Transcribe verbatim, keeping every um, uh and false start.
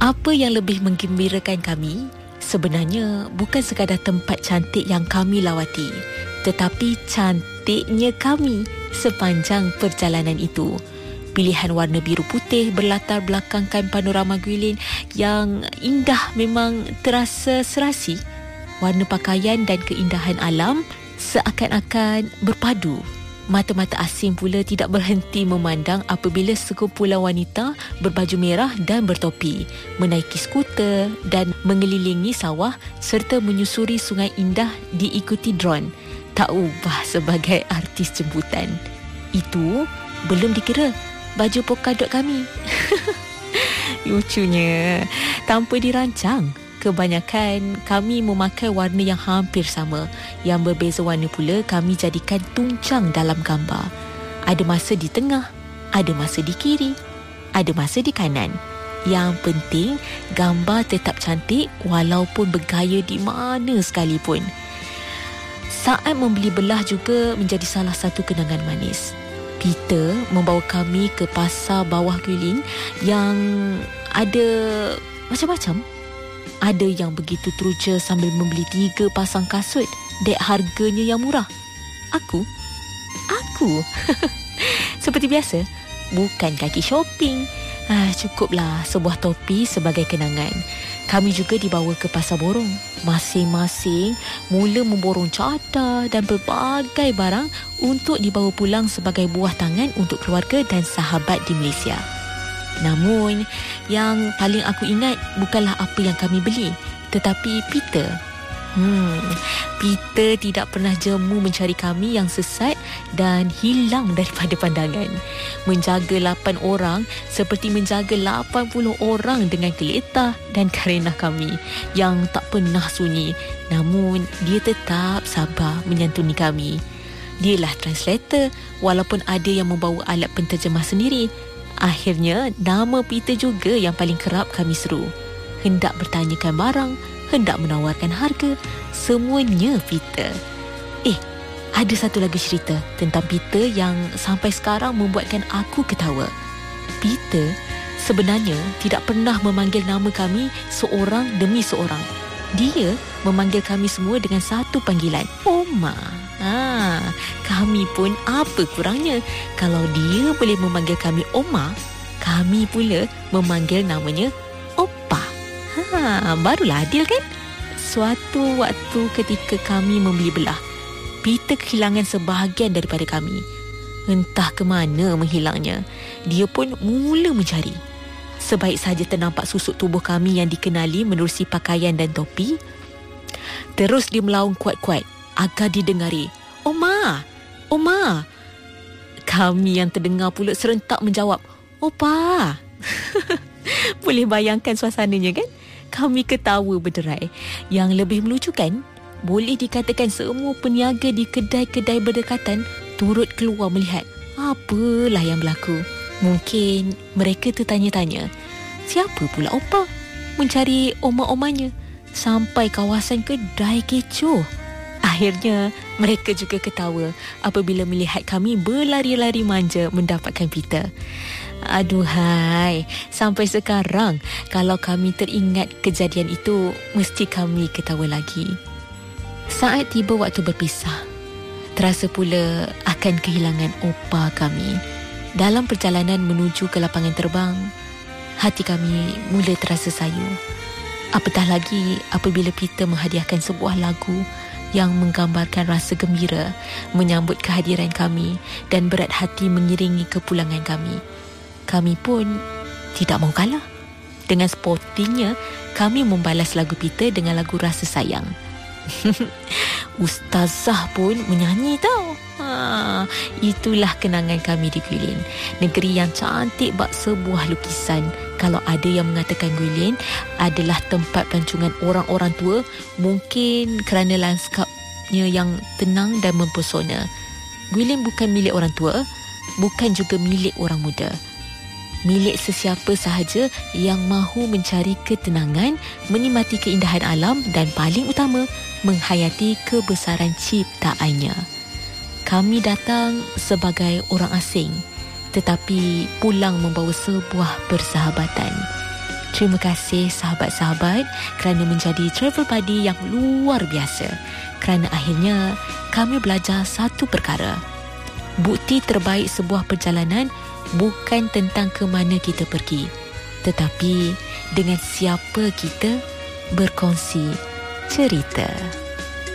Apa yang lebih menggembirakan kami sebenarnya bukan sekadar tempat cantik yang kami lawati, tetapi cantiknya kami sepanjang perjalanan itu. Pilihan warna biru putih berlatar belakangkan panorama Guilin yang indah memang terasa serasi. Warna pakaian dan keindahan alam seakan-akan berpadu. Mata-mata asing pula tidak berhenti memandang apabila sekumpulan wanita berbaju merah dan bertopi menaiki skuter dan mengelilingi sawah serta menyusuri sungai indah diikuti drone. Tak ubah sebagai artis jemputan. Itu belum dikira baju polkadot kami. Lucunya, tanpa dirancang, kebanyakan kami memakai warna yang hampir sama. Yang berbeza warna pula kami jadikan tuncang dalam gambar. Ada masa di tengah, ada masa di kiri, ada masa di kanan. Yang penting, gambar tetap cantik walaupun bergaya di mana sekalipun. Saat membeli belah juga menjadi salah satu kenangan manis. Peter membawa kami ke pasar bawah Guilin yang ada macam-macam. Ada yang begitu teruja sambil membeli tiga pasang kasut dek harganya yang murah. Aku? Aku? Seperti biasa, bukan kaki shopping. Ah, cukuplah sebuah topi sebagai kenangan. Kami juga dibawa ke pasar borong. Masing-masing mula memborong cadar dan berbagai barang untuk dibawa pulang sebagai buah tangan untuk keluarga dan sahabat di Malaysia. Namun, yang paling aku ingat bukanlah apa yang kami beli, tetapi Peter. Hmm, Peter tidak pernah jemu mencari kami yang sesat dan hilang daripada pandangan. Menjaga lapan orang seperti menjaga lapan puluh orang dengan geletar dan karenah kami yang tak pernah sunyi. Namun, dia tetap sabar menyantuni kami. Dialah translator walaupun ada yang membawa alat penterjemah sendiri. Akhirnya, nama Peter juga yang paling kerap kami seru. Hendak bertanyakan barang, hendak menawarkan harga, semuanya Peter. Eh, ada satu lagi cerita tentang Peter yang sampai sekarang membuatkan aku ketawa. Peter sebenarnya tidak pernah memanggil nama kami seorang demi seorang. Dia memanggil kami semua dengan satu panggilan, Oma. Ah, kami pun apa kurangnya kalau dia boleh memanggil kami Oma, kami pula memanggil namanya Oppa. Ha, barulah adil kan? Suatu waktu ketika kami membeli belah, Peter kehilangan sebahagian daripada kami. Entah ke mana menghilangnya. Dia pun mula mencari. Sebaik saja ternampak susuk tubuh kami yang dikenali menerusi pakaian dan topi, terus dia melaung kuat-kuat agar didengari, Oma, Oma. Kami yang terdengar pula serentak menjawab, Opa. Boleh bayangkan suasananya kan? Kami ketawa berderai. Yang lebih melucukan, boleh dikatakan semua peniaga di kedai-kedai berdekatan turut keluar melihat apalah yang berlaku. Mungkin mereka tertanya-tanya, siapa pula Opa? Mencari oma-omanya sampai kawasan kedai kecoh. Akhirnya, mereka juga ketawa apabila melihat kami berlari-lari manja mendapatkan Peter. Aduhai, sampai sekarang kalau kami teringat kejadian itu, mesti kami ketawa lagi. Saat tiba waktu berpisah, terasa pula akan kehilangan Opa kami. Dalam perjalanan menuju ke lapangan terbang, hati kami mula terasa sayu. Apatah lagi apabila Peter menghadiahkan sebuah lagu yang menggambarkan rasa gembira menyambut kehadiran kami dan berat hati mengiringi kepulangan kami. Kami pun tidak mau kalah. Dengan sportingnya, kami membalas lagu Peter dengan lagu Rasa Sayang. Ustazah pun menyanyi tau. Ha, itulah kenangan kami di Guilin. Negeri yang cantik bak sebuah lukisan. Kalau ada yang mengatakan Guilin adalah tempat pelancongan orang-orang tua, mungkin kerana lanskapnya yang tenang dan mempesona. Guilin bukan milik orang tua, bukan juga milik orang muda. Milik sesiapa sahaja yang mahu mencari ketenangan, menikmati keindahan alam dan paling utama, menghayati kebesaran ciptaannya. Kami datang sebagai orang asing, tetapi pulang membawa sebuah persahabatan. Terima kasih sahabat-sahabat kerana menjadi travel buddy yang luar biasa. Kerana akhirnya kami belajar satu perkara. Bukti terbaik sebuah perjalanan bukan tentang ke mana kita pergi, tetapi dengan siapa kita berkongsi cerita.